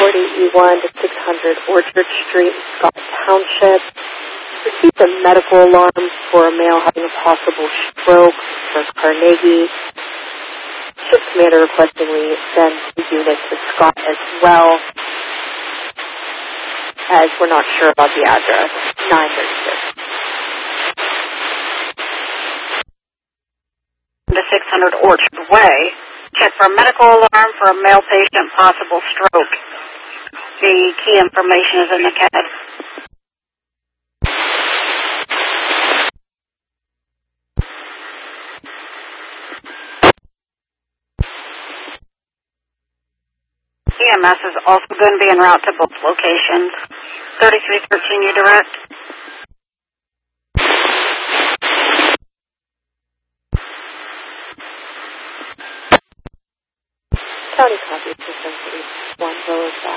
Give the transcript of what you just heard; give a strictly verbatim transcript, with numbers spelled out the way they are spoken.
forty E one to six hundred Orchard Street, Scott Township. Received a medical alarm for a male having a possible stroke from Carnegie. Shift commander requesting we send the unit to Scott as well, as we're not sure about the address. nine thirty-six. To six hundred Orchard Way. Check for a medical alarm for a male patient, possible stroke. The key information is in the C A D. E M S is also going to be en route to both locations. thirty-three thirteen, you direct. County copy system for one,